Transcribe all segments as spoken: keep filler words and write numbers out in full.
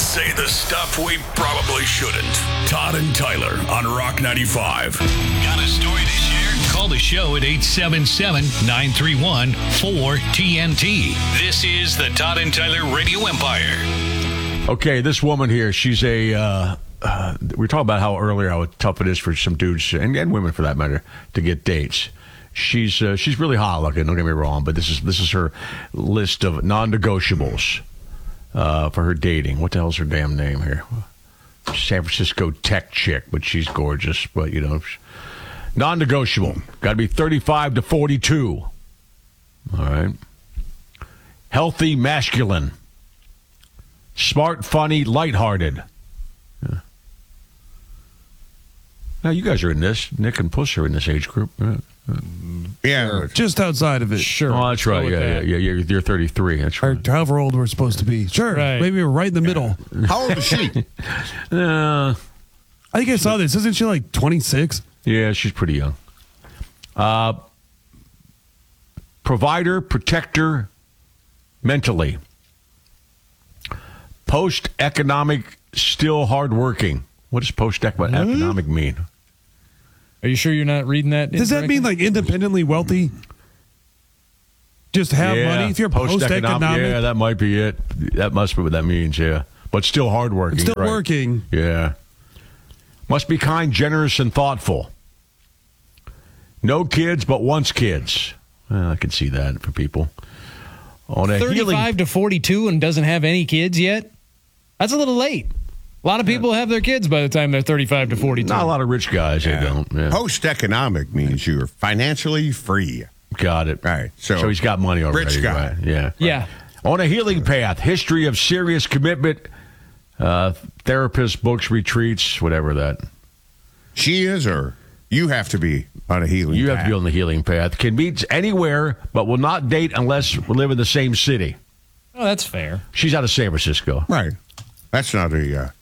say the stuff we probably shouldn't. Todd and Tyler on Rock ninety-five. Got a story to share? Call the show at eight seven seven, nine three one, four T N T. This is the Todd and Tyler Radio Empire. Okay, this woman here, she's a... Uh, uh, we were talking about how earlier how tough it is for some dudes, and, and women for that matter, to get dates. She's uh, she's really hot looking, don't get me wrong, but this is this is her list of non-negotiables uh, for her dating. What the hell's her damn name here? San Francisco tech chick, but she's gorgeous. But, you know, non-negotiable. Got to be thirty-five to forty-two. All right. Healthy, masculine. Smart, funny, lighthearted. Yeah. Now, you guys are in this. Nick and Puss are in this age group. Yeah. Yeah, just outside of it. Sure. Oh, that's right. Yeah, yeah, yeah, yeah. You're thirty-three. That's right. Or however old we're supposed to be. Sure. Right. Maybe we're right in the middle. How old is she? uh, I think I saw this. Isn't she like twenty-six? Yeah, she's pretty young. Uh, provider, protector, mentally. Post-economic, still hardworking. What does post-economic mean? Are you sure you're not reading that? Does that mean like independently wealthy? Just have yeah, money? If you're post-economic? Yeah, that might be it. That must be what that means, yeah. But still hardworking. Still right? working. Yeah. Must be kind, generous, and thoughtful. No kids, but wants kids. Well, I can see that for people. On a thirty-five healing... to forty-two and doesn't have any kids yet? That's a little late. A lot of people have their kids by the time they're thirty-five to forty-two. Not a lot of rich guys, Yeah. they don't. Yeah. Post-economic means you're financially free. Got it. Right. So, So he's got money already. rich guy. Right? Yeah. Yeah. On a healing path, history of serious commitment, uh, therapists, books, retreats, whatever that. She is, or you have to be on a healing You path. have to be on the healing path. Can meet anywhere, but will not date unless we live in the same city. Oh, that's fair. She's out of San Francisco. Right. That's not a... Uh,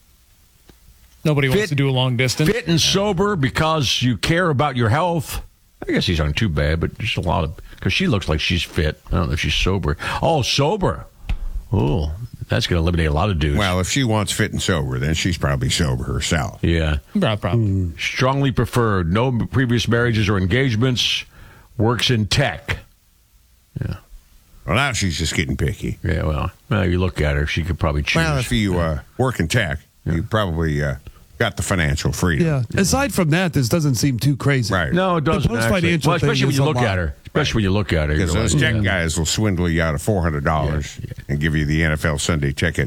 Nobody Fit- wants to do a long distance. Fit and sober because you care about your health. I guess these aren't too bad, but just a lot of... Because she looks like she's fit. I don't know if she's sober. Oh, sober. Oh, that's going to eliminate a lot of dudes. well, if she wants fit and sober, then she's probably sober herself. Yeah. Bro- Probably. Strongly preferred. No previous marriages or engagements. Works in tech. Yeah. Well, now she's just getting picky. Yeah, well, well, you look at her. She could probably choose. Well, if you uh, work in tech, you probably uh, got the financial freedom. Yeah. Aside from that, this doesn't seem too crazy. Right. No, it doesn't. The actually. post-financial Well, especially thing when is you a look lot. at her. Especially when you look at her. Because you're those like, tech yeah. guys will swindle you out of four hundred dollars Yeah, yeah. and give you the N F L Sunday ticket.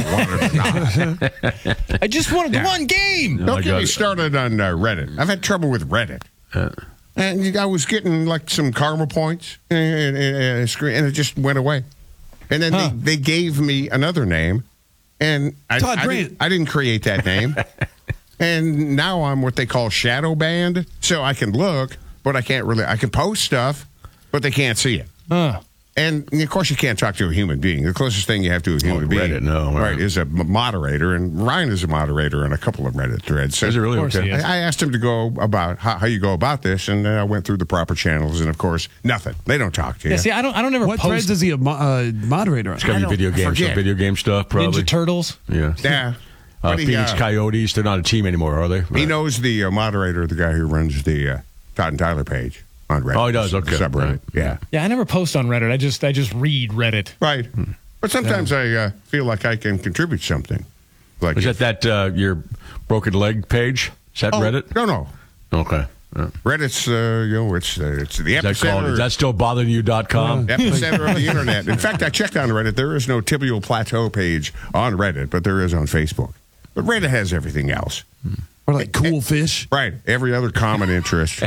Yeah. I just wanted Yeah. one game. I Don't get got me it. started on uh, Reddit. I've had trouble with Reddit. Uh, And I was getting like some karma points, and, and, and, and it just went away. And then Huh. they, they gave me another name, and I, Todd I, Grant. didn't, I didn't create that name. And now I'm what they call shadow banned, so I can look, but I can't really. I can post stuff, but they can't see it. Huh. And of course, you can't talk to a human being. The closest thing you have to a human Oh, being, Reddit, no, right, right. is a m- moderator. And Ryan is a moderator in a couple of Reddit threads. So Is it really? Of course Okay. he is. I I asked him to go about how, how you go about this, and then I went through the proper channels, and of course, nothing. They don't talk to you. Yeah, see, I don't I don't ever What threads post is he a mo- uh, moderator on? It's got to I be don't- video I games, forget. some video game stuff, probably. Ninja Turtles. Yeah. yeah. Uh, But he, Phoenix uh, Coyotes, they're not a team anymore, are they? He Right. knows the uh, moderator, the guy who runs the uh, Todd and Tyler page on Reddit. Oh, he does? the Okay. subreddit. Right. Yeah. Yeah, I never post on Reddit. I just I just read Reddit. Right. But sometimes I uh, feel like I can contribute something. Like Is that that uh, your broken leg page? Is that Oh, Reddit? No, no. Okay. Yeah. Reddit's, uh, you know, it's uh, it's the Is that called, epicenter. is that still bothering you dot com? epicenter of the internet. In fact, I checked on Reddit. There is no tibial plateau page on Reddit, but there is on Facebook. But Reddit has everything else. Or like cool fish? Right. Every other common interest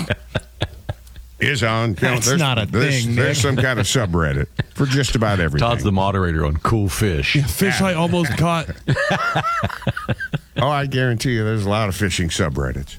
is on. You know, That's there's, not a there's, thing, There's Nick. some kind of subreddit for just about everything. Todd's the moderator on Cool Fish. Fish I almost caught. Oh, I guarantee you there's a lot of fishing subreddits.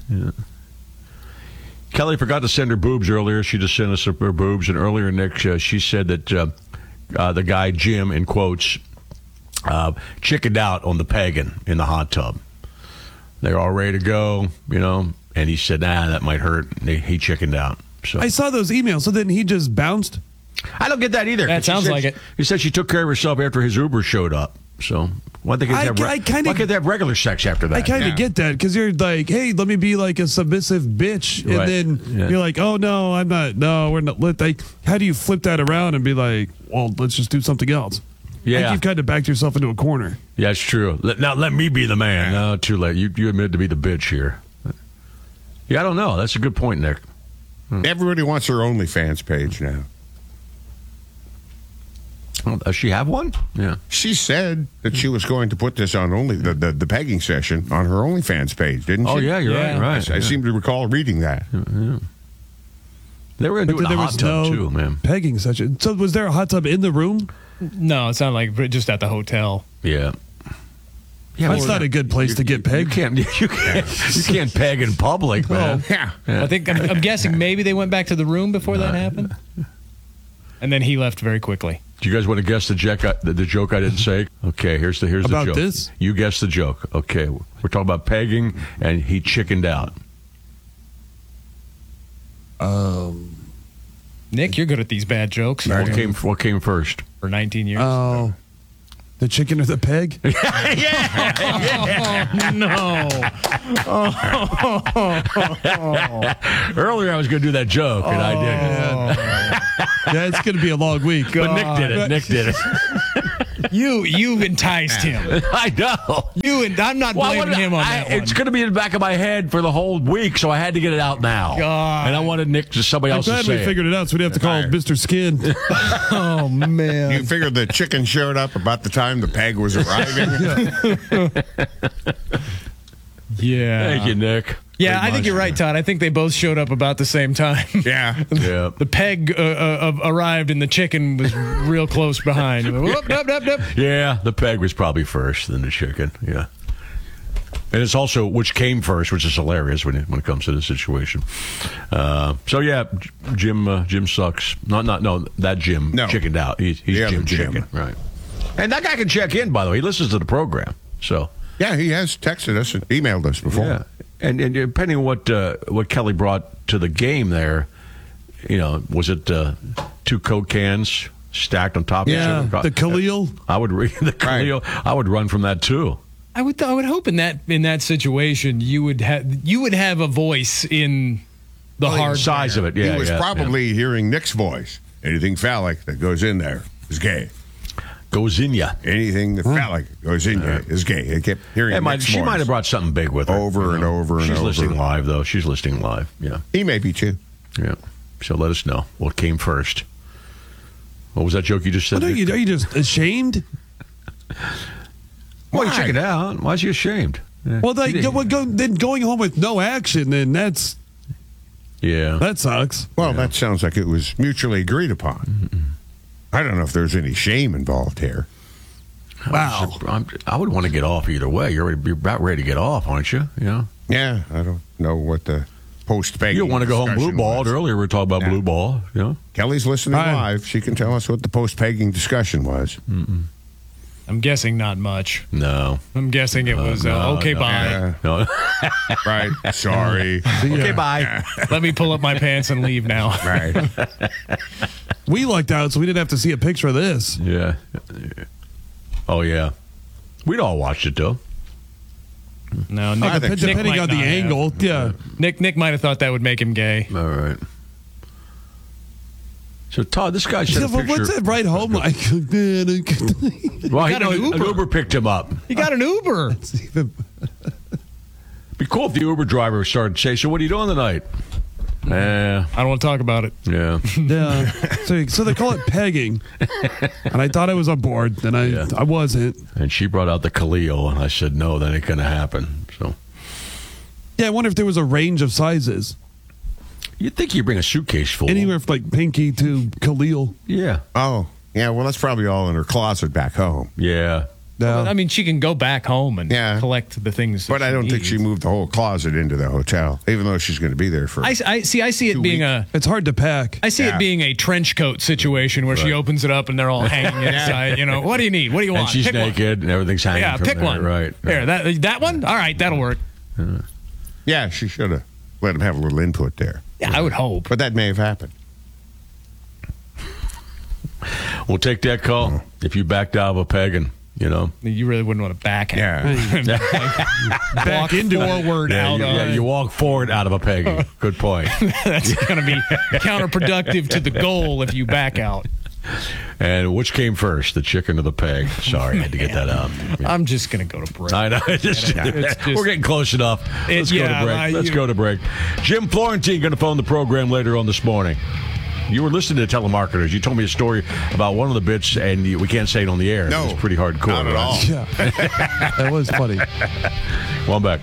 Kelly forgot to send her boobs earlier. She just sent us her boobs. And earlier, Nick, uh, she said that uh, uh, the guy, Jim, in quotes, uh, chickened out on the pagan in the hot tub. They were all ready to go, you know, and he said, nah, that might hurt. And he, he chickened out. So I saw those emails, so then he just bounced. I don't get that either. That She sounds said like she- it. He said she took care of herself after his Uber showed up. So why they I- have re- I kinda- why can't they have regular sex after that? I kind of Yeah. get that because you're like, hey, let me be like a submissive bitch, and Right. then Yeah. you're like, oh no, I'm not. No, we're not. Let like, how do you flip that around and be like, well, let's just do something else? Yeah. like you've kind of backed yourself into a corner. Yeah, it's true. Let, now let me be the man. No, too late. You you admit to be the bitch here. Yeah, I don't know. That's a good point, Nick. Everybody wants her OnlyFans page now. Well, does she have one? Yeah. She said that she was going to put this on only the, the, the pegging session on her OnlyFans page, didn't she? Oh yeah, you're Yeah. right. Right. I, I seem to recall reading that. They were going to do it in a there hot was tub no too, man. pegging session. So was there a hot tub in the room? No, it sounded like just at the hotel. Yeah. Yeah, That's well, not a good place to get pegged. You can't. You can't. You can't peg in public, man. Yeah. I think I'm, I'm guessing maybe they went back to the room before that happened, and then he left very quickly. Do you guys want to guess the, jack I, the, the joke I didn't say? Okay, here's the here's About the joke. this? You guess the joke. Okay, we're talking about pegging, and he chickened out. Nick, you're good at these bad jokes What came What came first? for nineteen years. Oh, the chicken or the peg? no. Earlier, I was going to do that joke, and I didn't. Yeah, it's going to be a long week. But Nick did it. Nick did it. You you enticed him. I know. You and I'm not Well, I blaming wanted- him on I- that one. It's going to be in the back of my head for the whole week, so I had to get it out now. God. And I wanted Nick to somebody I'm else to glad say we it. figured it out, so we didn't have to call Right. Mister Skin. Oh man. You figured the chicken showed up about the time the peg was arriving? Yeah. Thank you, Nick. Yeah, Very I think much. you're right, Todd. I think they both showed up about the same time. Yeah. Yeah. The peg uh, uh, uh, arrived and the chicken was real close behind. Whoop, whoop, whoop, whoop. Yeah, the peg was probably first, then the chicken. Yeah. And it's also which came first, which is hilarious when it, when it comes to this situation. Uh, so yeah, J- Jim uh, Jim sucks. Not not no that Jim No. chickened out. He's, he's The other Jim, Jim. Chicken, right? And that guy can check in, by the way. He listens to the program. So Yeah, he has texted us and emailed us before. yeah, and and depending on what uh, what Kelly brought to the game there, you know, was it uh, two Coke cans stacked on top Yeah, of each other? the Khalil. I would read the Khalil. I would run from that too. I would I would hope in that in that situation you would have you would have a voice in the hard Size of it, yeah. he was yeah, probably hearing Nick's voice. Anything phallic that goes in there is gay. yeah. Goes in ya. Anything that phallic goes in there is gay. I kept hearing Hey, might, Nick's she voice. might have brought something big with her. Over and over and She's over. listening live, though. She's listening live. Yeah, He may be too. yeah. So let us know what came first. What was that joke you just said? What are you, are you just ashamed? Well, you Why? check it out. Why is he ashamed? Yeah. Well, like, He didn't- go, go, then going home with no action, then that's yeah. that sucks. Well, that sounds like it was mutually agreed upon. I don't know if there's any shame involved here. Wow. I'm, I would want to get off either way. You're, already, you're about ready to get off, aren't you? Yeah. Yeah, I don't know what the post begging. You don't want to go home blue balled. Earlier we were talking about Yeah. blue ball. Yeah. Kelly's listening Hi. live. She can tell us what the post pegging discussion was. I'm guessing not much. No. I'm guessing it was uh, no, okay. no. Bye. Yeah, No. right. Sorry. Okay, bye. Let me pull up my pants and leave now. Right. We lucked out, so we didn't have to see a picture of this. Yeah. Oh, yeah. We'd all watched it, though. No, Nick, I think Dep- so. Nick Depending might on the not have. angle, yeah. Nick Nick might have thought that would make him gay. All right. So, Todd, this guy sent Yeah, a but picture. what's that ride home like? Well, he, got no, an an Uber. Uber picked him up. He got an Uber. Be cool if the Uber driver started to say, "So, what are you doing tonight?" Yeah, I don't want to talk about it. yeah. Yeah. So, so they call it pegging, and I thought I was on board, and I Yeah. I wasn't. And she brought out the Khalil, and I said, "No, that ain't going to happen." So, Yeah, I wonder if there was a range of sizes, you'd think you bring a suitcase full. anywhere from like pinky to Khalil. Yeah, Oh, yeah. Well, that's probably all in her closet back home. yeah. No. I mean, she can go back home and Yeah. collect the things. that But I don't think needs. she moved the whole closet into the hotel, even though she's going to be there for. I, I see. I see it Two being weeks. a. It's hard to pack. I see Yeah. it being a trench coat situation where she opens it up and they're all hanging inside. You know, what do you need? What do you want? And she's Pick one. naked, and everything's hanging. Yeah, from pick there. one. Right. Here, that that one. All right, that'll work. yeah, she should have let him have a little input there. Yeah, I would hope. But that may have happened. We'll take that call if you backed out of a peg and You know, You really wouldn't want to back out. Yeah. Back walk into forward yeah, out you, of yeah, you walk forward out of a peg. Good point. That's going to be counterproductive to the goal if you back out. And which came first, the chicken or the peg? Sorry, I had to get that out. I'm just going to go to break. I know. Just, It's just- we're getting close enough. Let's It- go yeah, to break. I- Let's you- go to break. Jim Florentine going to phone the program later on this morning. You were listening to Telemarketers. You told me a story about one of the bits, and you, we can't say it on the air. No, It's pretty hardcore. not at right? all. Yeah. That was funny. Well, I'm back.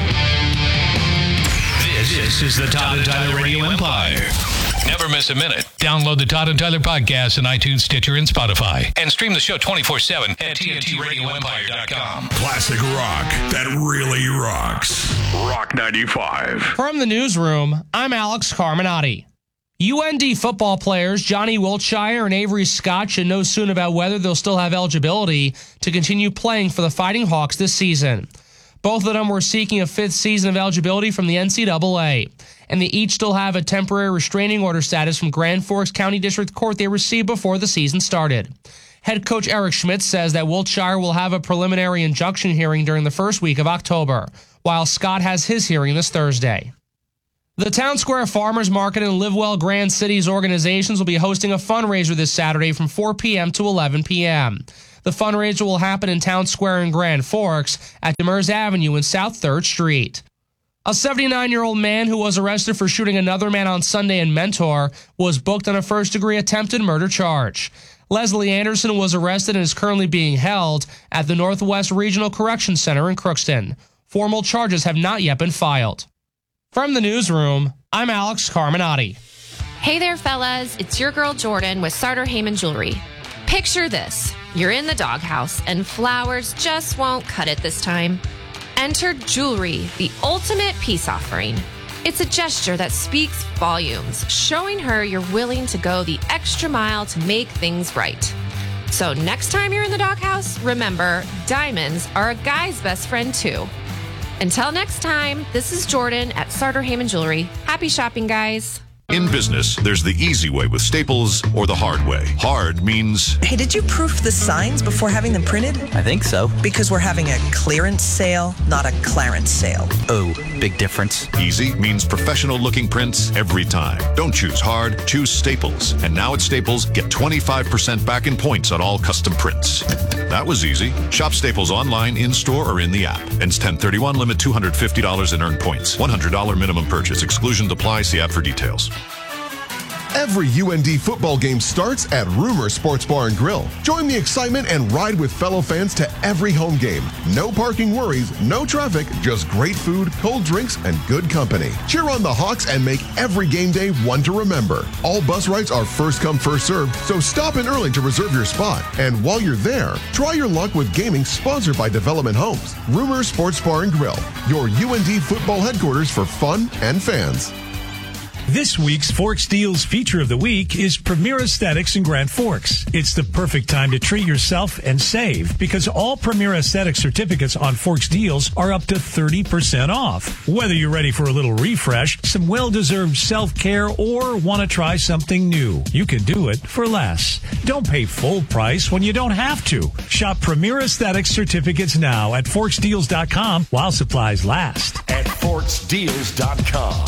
This, this is the Todd and Tyler Radio Empire. Never miss a minute. Download the Todd and Tyler podcast on iTunes, Stitcher, and Spotify. And stream the show twenty-four seven at T N T radio empire dot com. Classic rock that really rocks. Rock ninety-five. From the newsroom, I'm Alex Carminati. U N D football players Johnny Wiltshire and Avery Scott should know soon about whether they'll still have eligibility to continue playing for the Fighting Hawks this season. Both of them were seeking a fifth season of eligibility from the N C double A, and they each still have a temporary restraining order status from Grand Forks County District Court they received before the season started. Head coach Eric Schmidt says that Wiltshire will have a preliminary injunction hearing during the first week of October, while Scott has his hearing this Thursday. The Town Square Farmers Market and Livewell Grand Cities organizations will be hosting a fundraiser this Saturday from four p.m. to eleven p.m. The fundraiser will happen in Town Square in Grand Forks at Demers Avenue and South third Street. A seventy-nine-year-old man who was arrested for shooting another man on Sunday in Mentor was booked on a first-degree attempted murder charge. Leslie Anderson was arrested and is currently being held at the Northwest Regional Correction Center in Crookston. Formal charges have not yet been filed. From the newsroom, I'm Alex Carminati. Hey there, fellas. It's your girl Jordan with Sartor Heyman Jewelry. Picture this. You're in the doghouse and flowers just won't cut it this time. Enter jewelry, the ultimate peace offering. It's a gesture that speaks volumes, showing her you're willing to go the extra mile to make things right. So next time you're in the doghouse, remember, diamonds are a guy's best friend too. Until next time, this is Jordan at Sartor Heyman Jewelry. Happy shopping, guys. In business, there's the easy way with Staples or the hard way. Hard means Hey, did you proof the signs before having them printed? I think so. Because we're having a clearance sale, not a clarence sale. Oh, big difference. easy means professional-looking prints every time. Don't choose hard, choose Staples. And now at Staples, get twenty-five percent back in points on all custom prints. That was easy. Shop Staples online, in-store, or in the app. Ends ten thirty-one, limit two hundred fifty dollars in earned points. one hundred dollars minimum purchase. Exclusions apply. See app for details. Every U N D football game starts at Rumor Sports Bar and Grill. Join the excitement and ride with fellow fans to every home game. No parking worries, no traffic, just great food, cold drinks, and good company. Cheer on the Hawks and make every game day one to remember. All bus rides are first come, first served, so stop in early to reserve your spot. And while you're there, try your luck with gaming sponsored by Development Homes. Rumor Sports Bar and Grill, your U N D football headquarters for fun and fans. This week's Forks Deals feature of the week is Premier Aesthetics in Grand Forks. It's the perfect time to treat yourself and save because all Premier Aesthetics certificates on Forks Deals are up to thirty percent off. Whether you're ready for a little refresh, some well-deserved self-care, or want to try something new, you can do it for less. Don't pay full price when you don't have to. Shop Premier Aesthetics certificates now at forks deals dot com while supplies last. At forks deals dot com.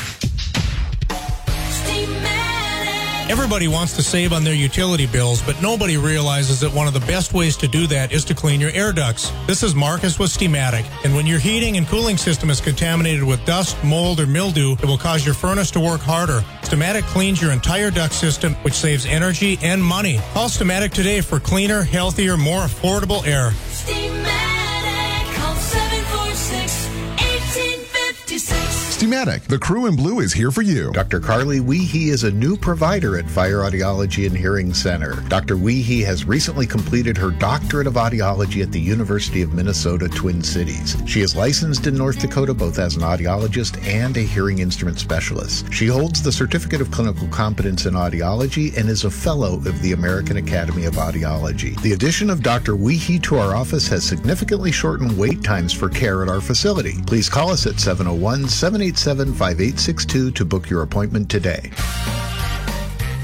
Everybody wants to save on their utility bills, but nobody realizes that one of the best ways to do that is to clean your air ducts. This is Marcus with Steamatic, and when your heating and cooling system is contaminated with dust, mold, or mildew, it will cause your furnace to work harder. Steamatic cleans your entire duct system, which saves energy and money. Call Steamatic today for cleaner, healthier, more affordable air. Steamatic, call seven four six, one eight five six. Steamatic, the crew in blue is here for you. Doctor Carly Weehee is a new provider at Fire Audiology and Hearing Center. Doctor Weehee has recently completed her doctorate of audiology at the University of Minnesota Twin Cities. She is licensed in North Dakota both as an audiologist and a hearing instrument specialist. She holds the Certificate of Clinical Competence in Audiology and is a fellow of the American Academy of Audiology. The addition of Doctor Weehee to our office has significantly shortened wait times for care at our facility. Please call us at seven oh one, seven eight seven, five eight six two to book your appointment today. Who's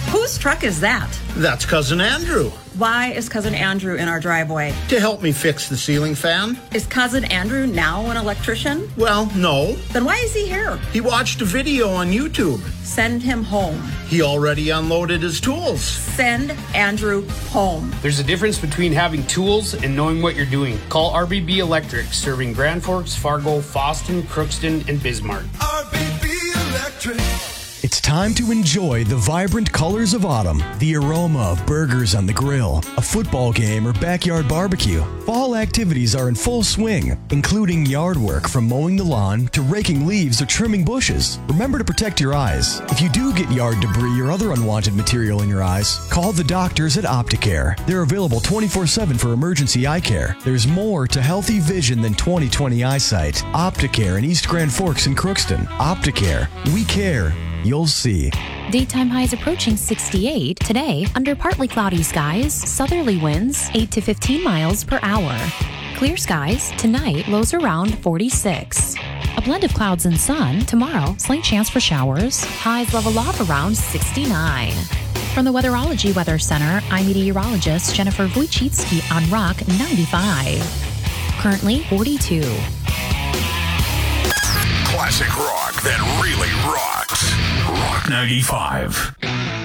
truck is that? That's Cousin Andrew. Why is Cousin Andrew in our driveway? To help me fix the ceiling fan. Is Cousin Andrew now an electrician? Well, no. Then why is he here? He watched a video on YouTube. Send him home. He already unloaded his tools. Send Andrew home. There's a difference between having tools and knowing what you're doing. Call R B B Electric, serving Grand Forks, Fargo, Fosston, Crookston, and Bismarck. R B B Electric. It's time to enjoy the vibrant colors of autumn, the aroma of burgers on the grill, a football game, or backyard barbecue. Fall activities are in full swing, including yard work from mowing the lawn to raking leaves or trimming bushes. Remember to protect your eyes. If you do get yard debris or other unwanted material in your eyes, call the doctors at Opticare. They're available twenty-four seven for emergency eye care. There's more to healthy vision than twenty twenty eyesight. Opticare in East Grand Forks and Crookston. Opticare. We care. You'll see. Daytime highs approaching sixty-eight. Today, under partly cloudy skies, southerly winds eight to fifteen miles per hour. Clear skies. Tonight, lows around forty-six. A blend of clouds and sun. Tomorrow, slight chance for showers. Highs level off around sixty-nine. From the Weatherology Weather Center, I'm meteorologist Jennifer Wojcicki on Rock ninety-five. Currently forty-two. Classic rock that really rocks. Rock ninety-five.